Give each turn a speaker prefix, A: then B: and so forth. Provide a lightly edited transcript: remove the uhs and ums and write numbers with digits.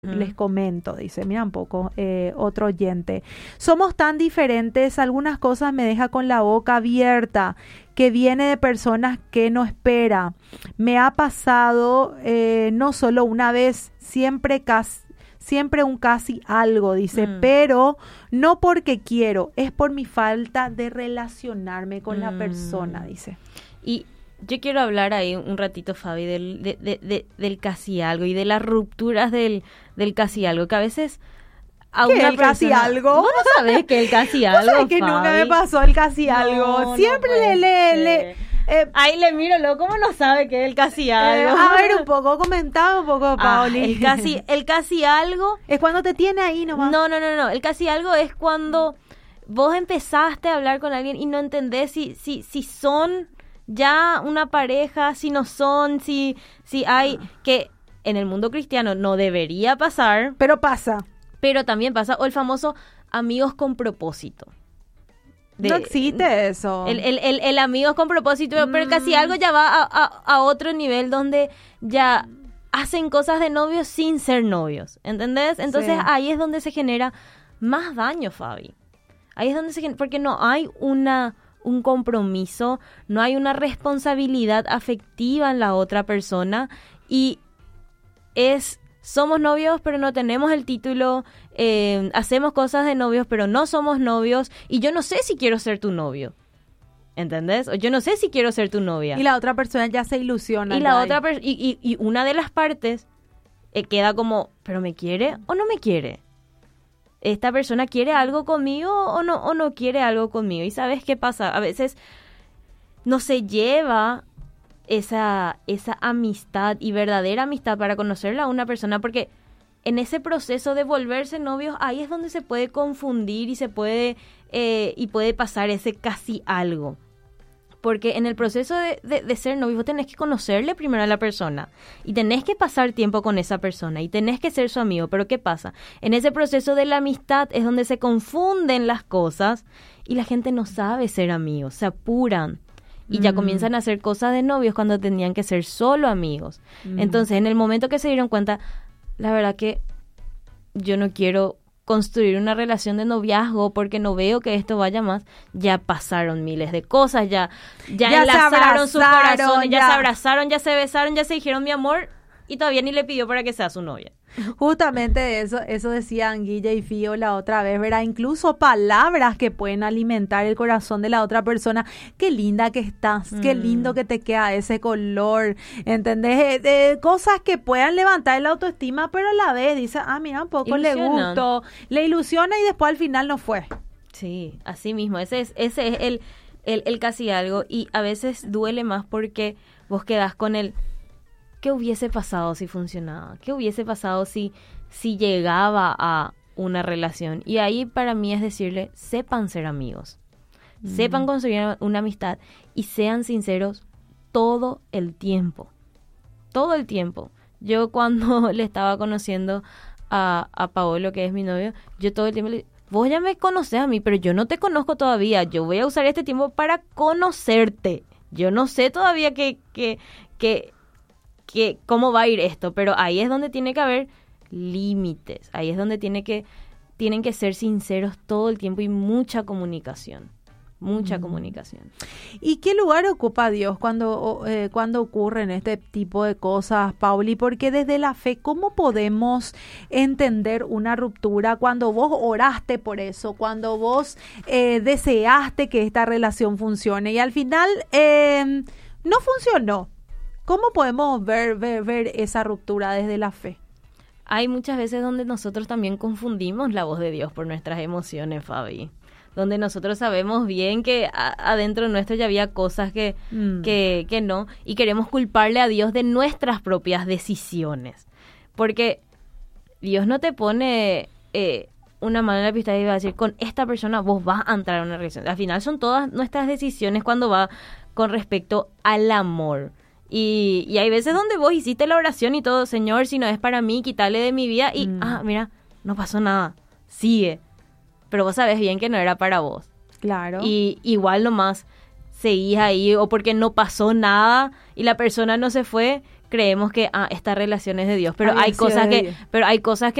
A: Les comento, dice, mira un poco, otro oyente. Somos tan diferentes, algunas cosas me deja con la boca abierta, que viene de personas que no espera. Me ha pasado no solo una vez, siempre un casi algo, dice, pero no porque quiero, es por mi falta de relacionarme con la persona, dice.
B: Y yo quiero hablar ahí un ratito, Fabi, del casi algo y de las rupturas del casi algo, que a veces a
A: ¿Qué
B: una
A: el casi
B: persona,
A: algo?
B: ¿Vos no sabés qué es el casi
A: ¿Vos
B: algo,
A: sabés que
B: Fabi?
A: nunca me pasó el casi algo?
B: No,
A: Siempre
B: no puede
A: le
B: ahí le miro, ¿cómo no sabe qué es el casi algo?
A: a ver un poco, comentaba un poco, Pauli.
B: El casi algo
A: es cuando te tiene ahí nomás.
B: No. El casi algo es cuando vos empezaste a hablar con alguien y no entendés si son ya una pareja, si no son, si hay, que en el mundo cristiano no debería pasar.
A: Pero pasa.
B: Pero también pasa, o el famoso amigos con propósito.
A: No existe eso.
B: El amigos con propósito, pero casi algo ya va a otro nivel donde ya hacen cosas de novios sin ser novios, ¿entendés? Entonces ahí es donde se genera más daño, Fabi. Ahí es donde se genera, porque no hay un compromiso, no hay una responsabilidad afectiva en la otra persona y somos novios pero no tenemos el título, hacemos cosas de novios pero no somos novios y yo no sé si quiero ser tu novio, ¿entendés? O yo no sé si quiero ser tu novia.
A: Y la otra persona ya se ilusiona.
B: Y una de las partes queda como, ¿pero me quiere o no me quiere? ¿Esta persona quiere algo conmigo o no quiere algo conmigo? ¿Y sabes qué pasa? A veces no se lleva esa amistad y verdadera amistad para conocerla a una persona, porque en ese proceso de volverse novios, ahí es donde se puede confundir y puede pasar ese casi algo. Porque en el proceso de ser novio vos tenés que conocerle primero a la persona y tenés que pasar tiempo con esa persona y tenés que ser su amigo. Pero ¿qué pasa? En ese proceso de la amistad es donde se confunden las cosas y la gente no sabe ser amigos, se apuran y ya comienzan a hacer cosas de novios cuando tenían que ser solo amigos. Entonces, en el momento que se dieron cuenta, la verdad que yo no quiero construir una relación de noviazgo porque no veo que esto vaya más, ya pasaron miles de cosas, ya enlazaron sus corazones, ya se abrazaron, ya se besaron, ya se dijeron mi amor y todavía ni le pidió para que sea su novia.
A: Justamente eso decían Guille y Fío la otra vez, ¿verdad? Incluso palabras que pueden alimentar el corazón de la otra persona. Qué linda que estás, qué lindo que te queda ese color, ¿entendés? Cosas que puedan levantar la autoestima, pero a la vez dice, mira, un poco le gustó, le ilusiona y después al final no fue.
B: Sí, así mismo, ese es el casi algo y a veces duele más porque vos quedás con el ¿qué hubiese pasado si funcionaba? ¿Qué hubiese pasado si llegaba a una relación? Y ahí para mí es decirle, sepan ser amigos, sepan construir una amistad y sean sinceros todo el tiempo. Todo el tiempo. Yo cuando le estaba conociendo a Paolo, que es mi novio, yo todo el tiempo le digo, vos ya me conocés a mí, pero yo no te conozco todavía. Yo voy a usar este tiempo para conocerte. Yo no sé todavía cómo va a ir esto, pero ahí es donde tiene que haber límites, ahí es donde tienen que ser sinceros todo el tiempo y mucha comunicación.
A: ¿Y qué lugar ocupa Dios cuando ocurren este tipo de cosas, Pauli? Porque desde la fe, ¿cómo podemos entender una ruptura cuando vos oraste por eso, cuando vos deseaste que esta relación funcione y al final no funcionó? ¿Cómo podemos ver esa ruptura desde la fe?
B: Hay muchas veces donde nosotros también confundimos la voz de Dios por nuestras emociones, Fabi. Donde nosotros sabemos bien que adentro nuestro ya había cosas que no, y queremos culparle a Dios de nuestras propias decisiones. Porque Dios no te pone una mano en la pista y va a decir, con esta persona vos vas a entrar en una relación. Al final son todas nuestras decisiones cuando va con respecto al amor. Y hay veces donde vos hiciste la oración y todo, Señor, si no es para mí, quítale de mi vida. Y, mira, no pasó nada. Sigue. Pero vos sabés bien que no era para vos.
A: Claro.
B: Y igual nomás seguís ahí, o porque no pasó nada y la persona no se fue, creemos que esta relación es de Dios, pero
A: Había
B: hay
A: sido
B: cosas
A: de
B: que
A: Dios.
B: pero hay cosas que